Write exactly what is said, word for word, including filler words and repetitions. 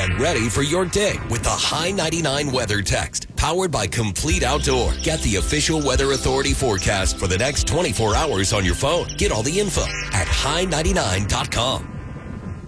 and ready for your day with the High ninety-nine Weather Text. Powered by Complete Outdoor. Get the official Weather Authority forecast for the next twenty-four hours on your phone. Get all the info at high ninety-nine dot com.